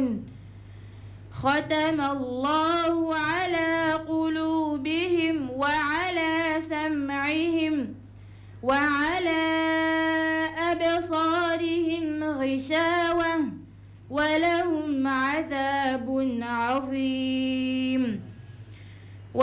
ختم الله على قلوبهم وعلى سمعهم وعلى أبصارهم غشاوة ولهم عذاب عظيم.